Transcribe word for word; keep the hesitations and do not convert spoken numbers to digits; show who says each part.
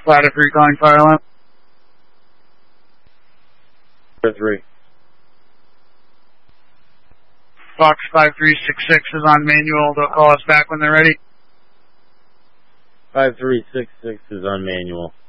Speaker 1: Ladder three calling fire alarm.
Speaker 2: Ladder three.
Speaker 1: Fox five three six six is on manual. They'll call us back when they're ready.
Speaker 2: five three six six is on manual.